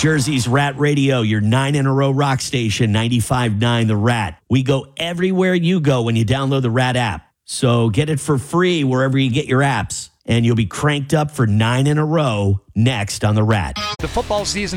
Jersey's Rat Radio, your 9-in-a-row rock station, 95.9 The Rat. We go everywhere you go when you download the Rat app. So get it for free wherever you get your apps, and you'll be cranked up for 9 in a row next on The Rat. The football season